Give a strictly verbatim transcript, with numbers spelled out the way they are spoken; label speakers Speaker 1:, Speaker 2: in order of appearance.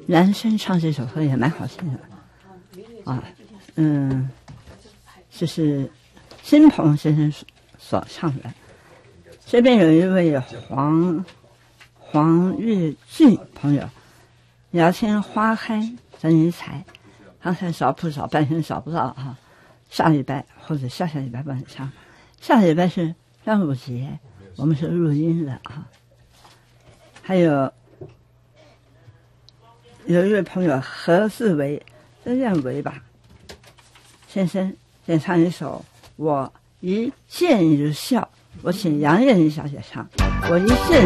Speaker 1: 男生唱这首歌也蛮好听的啊，嗯，这是新鹏先生所唱的。这边有一位黄黄日俊朋友，聊天花开真精彩，刚才找不找半天找不到哈、啊，下礼拜或者下下礼拜晚上，下礼拜是端午节，我们是录音的啊。还有有一位朋友何志伟，这样伟吧先生，先唱一首《我一见你就笑》，我请杨艳妮小姐唱《我一见》。